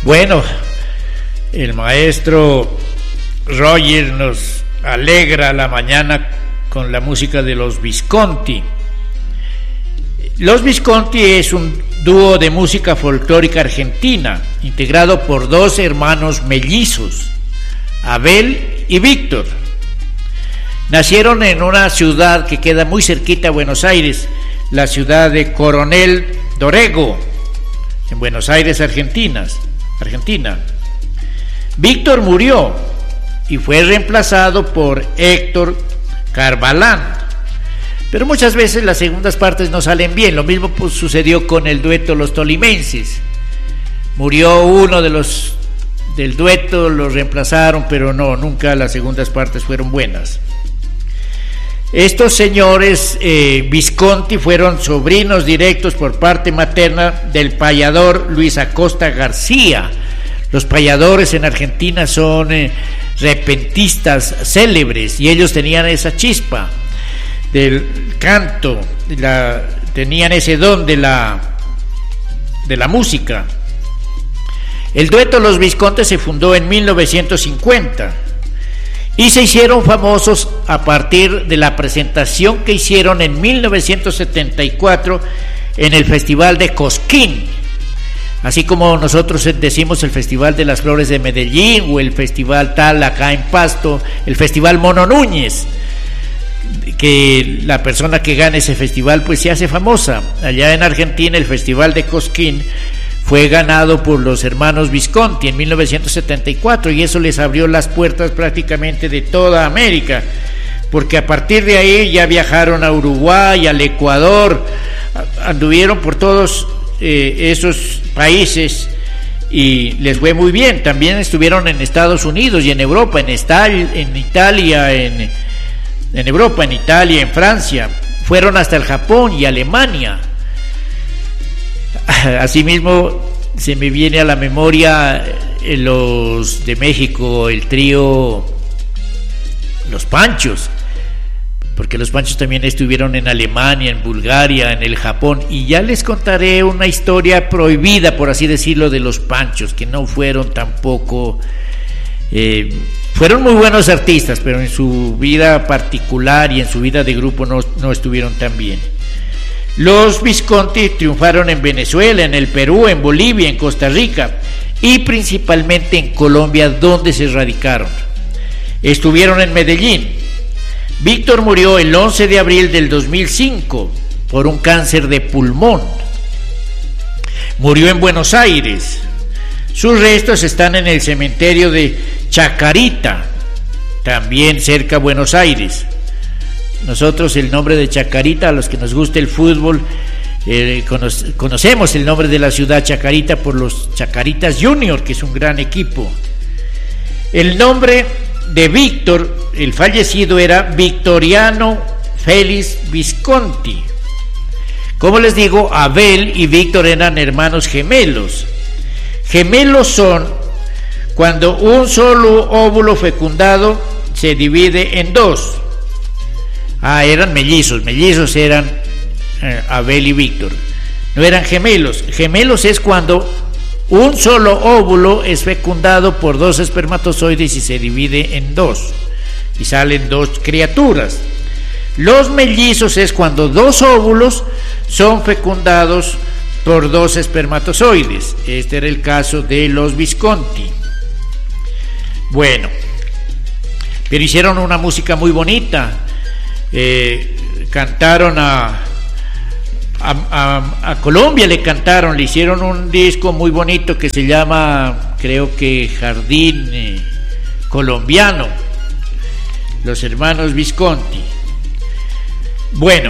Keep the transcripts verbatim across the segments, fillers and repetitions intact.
Bueno, el maestro Roger nos alegra la mañana con la música de los Visconti. Los Visconti es un dúo de música folclórica argentina, integrado por dos hermanos mellizos, Abel y Víctor. Nacieron en una ciudad que queda muy cerquita a Buenos Aires, la ciudad de Coronel Dorrego, en Buenos Aires, Argentina. Argentina. Víctor murió y fue reemplazado por Héctor Carvalán. Pero muchas veces las segundas partes no salen bien. Lo mismo pues, sucedió con el dueto Los Tolimenses. Murió uno de los del dueto, lo reemplazaron, pero no, nunca las segundas partes fueron buenas. Estos señores eh, Visconti fueron sobrinos directos por parte materna del payador Luis Acosta García. Los payadores en Argentina son eh, repentistas célebres y ellos tenían esa chispa del canto, la, tenían ese don de la de la música. El dueto Los Visconti se fundó en mil novecientos cincuenta y se hicieron famosos a partir de la presentación que hicieron en mil novecientos setenta y cuatro en el Festival de Cosquín, así como nosotros decimos el Festival de las Flores de Medellín o el Festival tal acá en Pasto, el Festival Mono Núñez, que la persona que gane ese festival pues se hace famosa. Allá en Argentina el Festival de Cosquín fue ganado por los hermanos Visconti en mil novecientos setenta y cuatro y eso les abrió las puertas prácticamente de toda América, porque a partir de ahí ya viajaron a Uruguay, al Ecuador, anduvieron por todos eh, esos países y les fue muy bien. También estuvieron en Estados Unidos y en Europa, en, Estal, en Italia, en, en Europa, en Italia, en Francia, fueron hasta el Japón y Alemania. Asimismo se me viene a la memoria los de México, el trío Los Panchos, porque los Panchos también estuvieron en Alemania, en Bulgaria, en el Japón, y ya les contaré una historia prohibida, por así decirlo, de los Panchos, que no fueron tampoco, eh, fueron muy buenos artistas, pero en su vida particular y en su vida de grupo no, no estuvieron tan bien. Los Visconti triunfaron en Venezuela, en el Perú, en Bolivia, en Costa Rica y principalmente en Colombia, donde se radicaron. Estuvieron en Medellín. Víctor murió el once de abril del dos mil cinco por un cáncer de pulmón. Murió en Buenos Aires. Sus restos están en el cementerio de Chacarita, también cerca de Buenos Aires. Nosotros el nombre de Chacarita, a los que nos gusta el fútbol, eh, cono- conocemos el nombre de la ciudad Chacarita por los Chacaritas Junior, que es un gran equipo. El nombre de Víctor, el fallecido, era Victoriano Félix Visconti. Como les digo, Abel y Víctor eran hermanos gemelos. Gemelos son cuando un solo óvulo fecundado se divide en dos. Ah, eran mellizos, mellizos eran eh, Abel y Víctor. No eran gemelos. Gemelos es cuando un solo óvulo es fecundado por dos espermatozoides y se divide en dos y salen dos criaturas. Los mellizos es cuando dos óvulos son fecundados por dos espermatozoides. Este era el caso de los Visconti. Bueno, pero hicieron una música muy bonita. Eh, cantaron a, a, a, a Colombia, le cantaron, le hicieron un disco muy bonito que se llama, creo que Jardín eh, Colombiano, los hermanos Visconti. Bueno,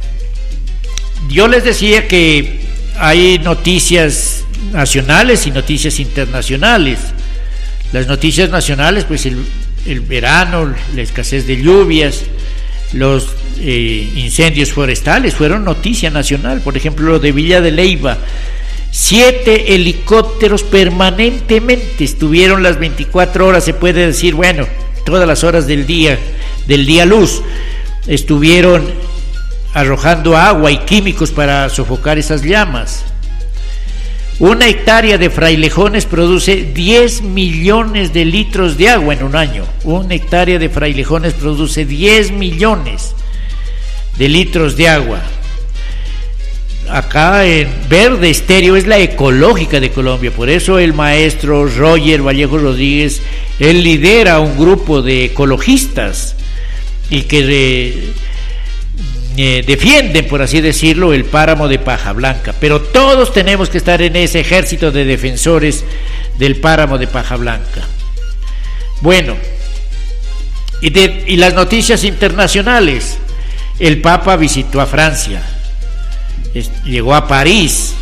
yo les decía que hay noticias nacionales y noticias internacionales. Las noticias nacionales, pues el, el verano, la escasez de lluvias, los eh, incendios forestales fueron noticia nacional. Por ejemplo, lo de Villa de Leyva, siete helicópteros permanentemente estuvieron las veinticuatro horas, se puede decir, bueno, todas las horas del día, del día luz, estuvieron arrojando agua y químicos para sofocar esas llamas. Una hectárea de frailejones produce diez millones de litros de agua en un año. Una hectárea de frailejones produce diez millones de litros de agua. Acá en Verde Estéreo es la ecológica de Colombia, por eso el maestro Roger Vallejo Rodríguez, él lidera un grupo de ecologistas y que de, eh, defienden, por así decirlo, el páramo de Paja Blanca, pero todos tenemos que estar en ese ejército de defensores del páramo de Paja Blanca. Bueno, y, de, y las noticias internacionales. El Papa visitó a Francia, llegó a París.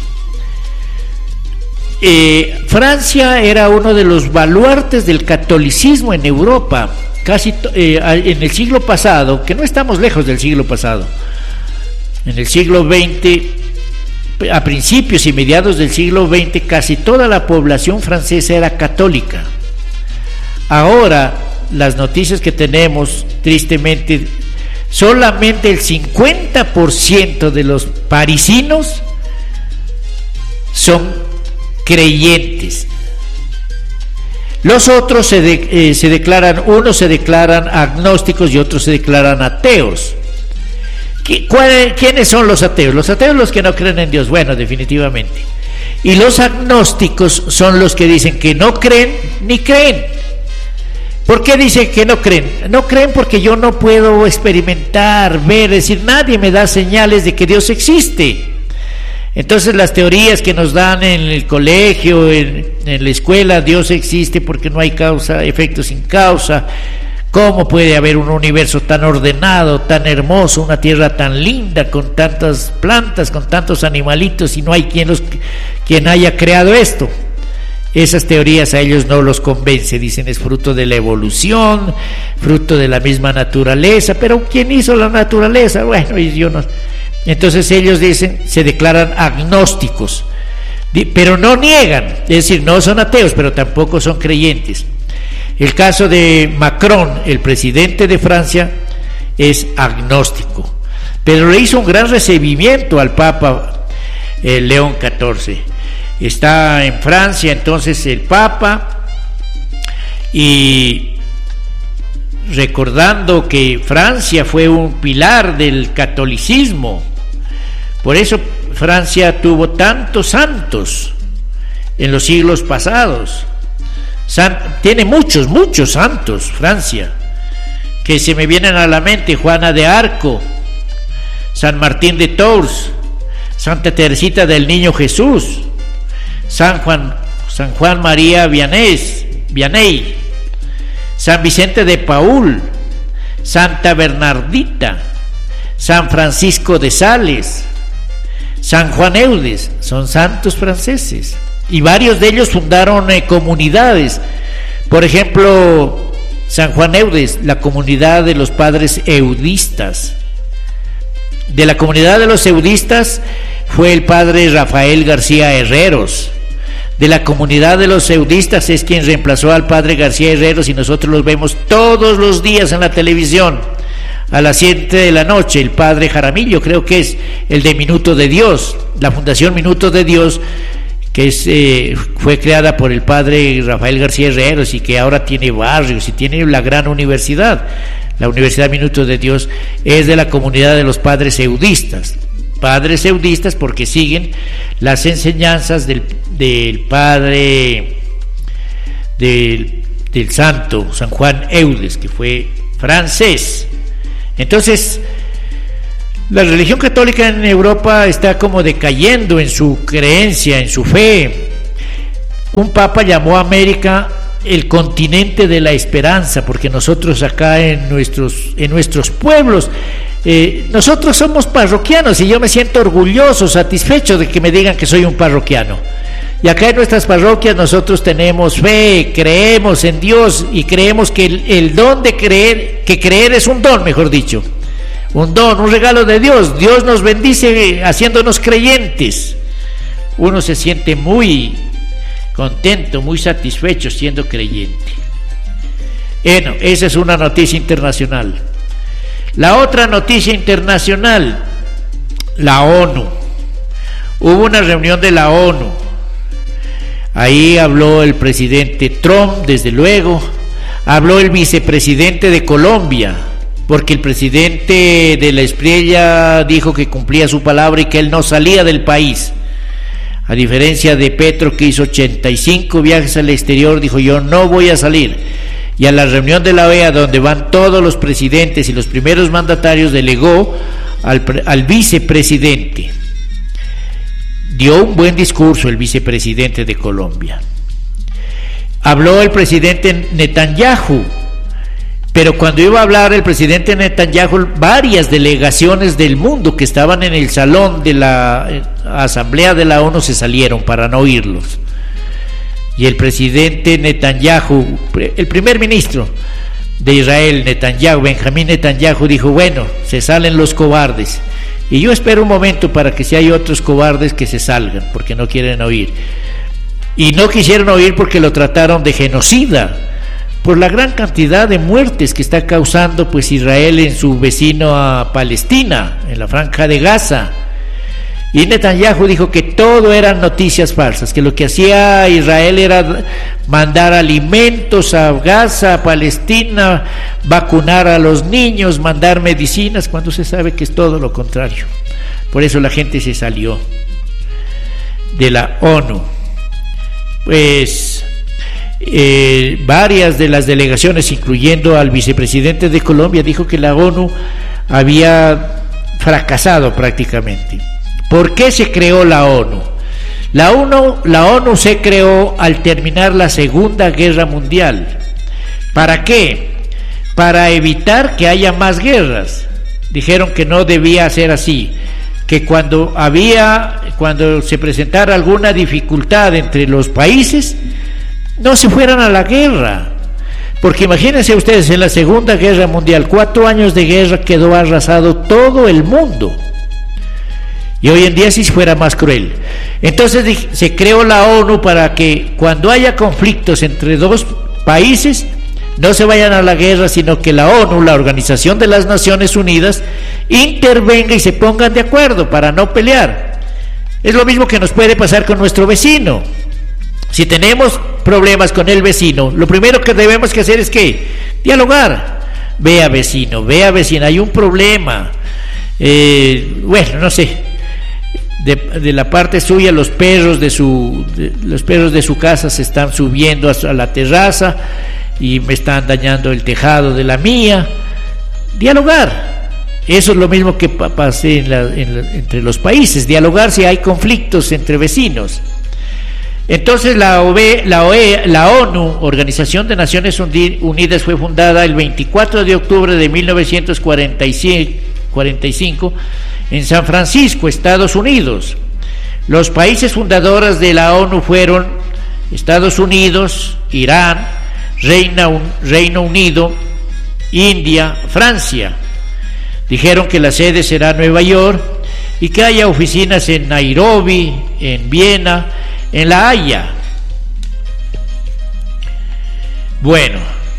Eh, Francia era uno de los baluartes del catolicismo en Europa, casi eh, en el siglo pasado, que no estamos lejos del siglo pasado. En el siglo veinte, a principios y mediados del siglo veinte, casi toda la población francesa era católica. Ahora, las noticias que tenemos, tristemente, solamente el cincuenta por ciento de los parisinos son creyentes. Los otros se, de, eh, se declaran, unos se declaran agnósticos y otros se declaran ateos. ¿Cuál, ¿Quiénes son los ateos? Los ateos, los que no creen en Dios, bueno, definitivamente. Y los agnósticos son los que dicen que no creen ni creen. ¿Por qué dicen que no creen? No creen porque yo no puedo experimentar, ver, es decir, nadie me da señales de que Dios existe. Entonces las teorías que nos dan en el colegio, en, en la escuela, Dios existe porque no hay causa, efecto sin causa. ¿Cómo puede haber un universo tan ordenado, tan hermoso, una tierra tan linda, con tantas plantas, con tantos animalitos, y no hay quien, los, quien haya creado esto? Esas teorías a ellos no los convence, dicen es fruto de la evolución, fruto de la misma naturaleza, pero ¿quién hizo la naturaleza? Bueno, y yo no. Entonces ellos dicen, se declaran agnósticos, pero no niegan, es decir, no son ateos, pero tampoco son creyentes. El caso de Macron, el presidente de Francia, es agnóstico, pero le hizo un gran recibimiento al Papa eh, León catorce. Está en Francia entonces el Papa, y recordando que Francia fue un pilar del catolicismo, por eso Francia tuvo tantos santos en los siglos pasados. San, tiene muchos, muchos santos Francia, que se me vienen a la mente: Juana de Arco, San Martín de Tours, Santa Teresita del Niño Jesús, San Juan, San Juan María Vianney, Vianney, San Vicente de Paúl, Santa Bernardita, San Francisco de Sales, San Juan Eudes, son santos franceses, y varios de ellos fundaron eh, comunidades. Por ejemplo, San Juan Eudes, la comunidad de los padres eudistas. De la comunidad de los eudistas fue el padre Rafael García Herreros. De la comunidad de los eudistas es quien reemplazó al padre García Herreros, y nosotros los vemos todos los días en la televisión a las siete de la noche. El padre Jaramillo, creo que es el de Minuto de Dios, la Fundación Minuto de Dios, que es, eh, fue creada por el padre Rafael García Herreros, y que ahora tiene barrios y tiene la gran universidad. La Universidad Minuto de Dios es de la comunidad de los padres eudistas. Padres eudistas porque siguen las enseñanzas del, del padre del, del santo San Juan Eudes, que fue francés. Entonces, la religión católica en Europa está como decayendo en su creencia, en su fe. Un papa llamó a América el continente de la esperanza, porque nosotros acá en nuestros, en nuestros pueblos, eh, nosotros somos parroquianos, y yo me siento orgulloso, satisfecho de que me digan que soy un parroquiano. Y acá en nuestras parroquias nosotros tenemos fe, creemos en Dios, y creemos que el, el don de creer, que creer es un don, mejor dicho, un don, un regalo de Dios. Dios nos bendice haciéndonos creyentes. Uno se siente muy contento, muy satisfecho siendo creyente. Bueno, esa es una noticia internacional. La otra noticia internacional, la ONU. Hubo una reunión de la ONU Ahí habló el presidente Trump, desde luego, habló el vicepresidente de Colombia, porque el presidente de la Espriella dijo que cumplía su palabra y que él no salía del país. A diferencia de Petro, que hizo ochenta y cinco viajes al exterior, dijo: yo no voy a salir. Y a la reunión de la O E A, donde van todos los presidentes y los primeros mandatarios, delegó al, al vicepresidente. Dio un buen discurso el vicepresidente de Colombia. Habló el presidente Netanyahu, pero cuando iba a hablar el presidente Netanyahu, varias delegaciones del mundo que estaban en el salón de la Asamblea de la ONU se salieron para no oírlos. Y el presidente Netanyahu, el primer ministro de Israel, Netanyahu, Benjamín Netanyahu, dijo: bueno, se salen los cobardes. Y yo espero un momento para que si hay otros cobardes que se salgan, porque no quieren oír. Y no quisieron oír porque lo trataron de genocida, por la gran cantidad de muertes que está causando pues Israel en su vecino a Palestina, en la franja de Gaza. Y Netanyahu dijo que todo eran noticias falsas, que lo que hacía Israel era mandar alimentos a Gaza, a Palestina, vacunar a los niños, mandar medicinas, cuando se sabe que es todo lo contrario. Por eso la gente se salió de la ONU. Pues eh, varias de las delegaciones, incluyendo al vicepresidente de Colombia, dijo que la ONU había fracasado prácticamente. ¿Por qué se creó la ONU? La ONU, la ONU se creó al terminar la Segunda Guerra Mundial. ¿Para qué? Para evitar que haya más guerras. Dijeron que no debía ser así, que cuando había, cuando se presentara alguna dificultad entre los países, no se fueran a la guerra. Porque imagínense ustedes, en la Segunda Guerra Mundial, cuatro años de guerra, quedó arrasado todo el mundo. Y hoy en día sí fuera más cruel. Entonces se creó la ONU para que cuando haya conflictos entre dos países no se vayan a la guerra, sino que la ONU, la Organización de las Naciones Unidas, intervenga y se pongan de acuerdo para no pelear. Es lo mismo que nos puede pasar con nuestro vecino. Si tenemos problemas con el vecino, lo primero que debemos que hacer es ¿qué? Dialogar. Vea vecino, vea vecina, hay un problema. Eh, bueno, no sé. De, de la parte suya, los perros de su de, los perros de su casa se están subiendo a, a la terraza y me están dañando el tejado de la mía. Dialogar. Eso es lo mismo que pase en la, en la, entre los países. Dialogar si hay conflictos entre vecinos. Entonces la O E A, la, O E A, la ONU, Organización de Naciones Unidas, fue fundada el veinticuatro de octubre de mil novecientos cuarenta y cinco en San Francisco, Estados Unidos. Los países fundadores de la ONU fueron Estados Unidos, Irán, Reina, Reino Unido, India, Francia. Dijeron que la sede será Nueva York y que haya oficinas en Nairobi, en Viena, en La Haya. Bueno,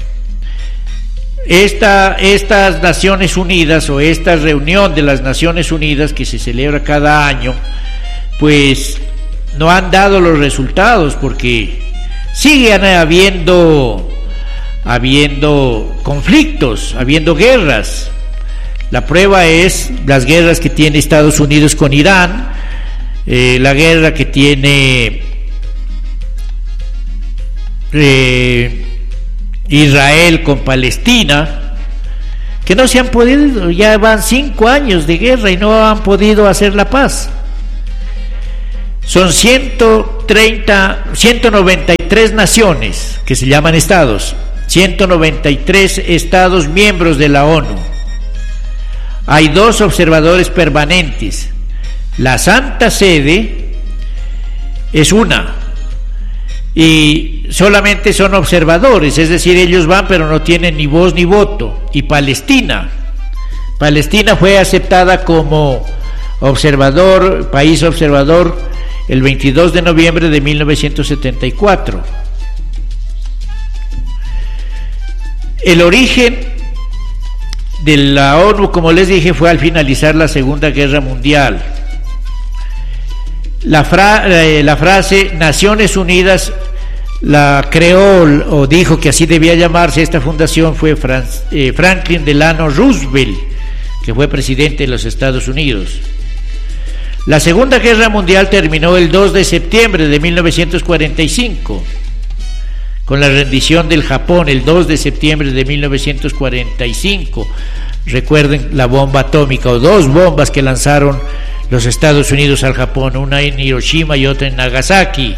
esta, estas Naciones Unidas, o esta reunión de las Naciones Unidas que se celebra cada año, pues no han dado los resultados, porque siguen habiendo habiendo conflictos, habiendo guerras. La prueba es las guerras que tiene Estados Unidos con Irán, eh, la guerra que tiene eh, Israel con Palestina, que no se han podido, ya van cinco años de guerra y no han podido hacer la paz. Son ciento treinta, ciento noventa y tres naciones que se llaman estados, ciento noventa y tres estados miembros de la ONU. Hay dos observadores permanentes. La Santa Sede es una, y solamente son observadores, es decir, ellos van pero no tienen ni voz ni voto. Y Palestina, Palestina fue aceptada como observador, país observador, el veintidós de noviembre de mil novecientos setenta y cuatro. El origen de la ONU, como les dije, fue al finalizar la Segunda Guerra Mundial. La, fra, eh, la frase Naciones Unidas la creó o dijo que así debía llamarse esta fundación fue Fran, eh, Franklin Delano Roosevelt, que fue presidente de los Estados Unidos. La Segunda Guerra Mundial terminó el dos de septiembre de mil novecientos cuarenta y cinco con la rendición del Japón el dos de septiembre de mil novecientos cuarenta y cinco. Recuerden la bomba atómica o dos bombas que lanzaron los Estados Unidos al Japón, una en Hiroshima y otra en Nagasaki.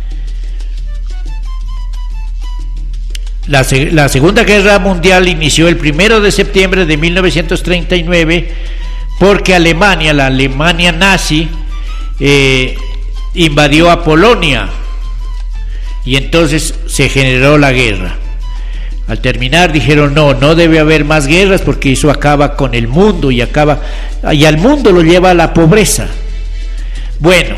La, la Segunda Guerra Mundial inició el primero de septiembre de mil novecientos treinta y nueve porque Alemania, la Alemania nazi, eh, invadió a Polonia y entonces se generó la guerra. Al terminar dijeron no, no debe haber más guerras porque eso acaba con el mundo y acaba y al mundo lo lleva a la pobreza. Bueno,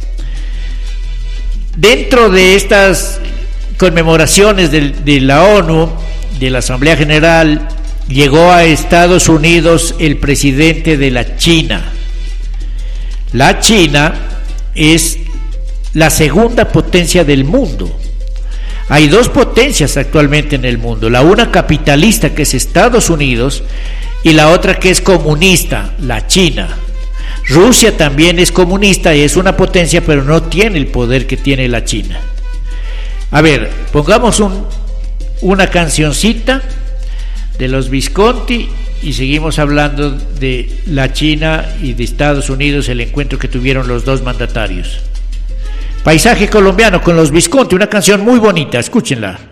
dentro de estas conmemoraciones de, de la ONU, de la Asamblea General, llegó a Estados Unidos el presidente de la China. La China es la segunda potencia del mundo. Hay dos potencias actualmente en el mundo, la una capitalista que es Estados Unidos y la otra que es comunista, la China. Rusia también es comunista y es una potencia, pero no tiene el poder que tiene la China. A ver, pongamos un, una cancioncita de los Visconti y seguimos hablando de la China y de Estados Unidos, el encuentro que tuvieron los dos mandatarios. Paisaje colombiano con los Visconti, una canción muy bonita, escúchenla.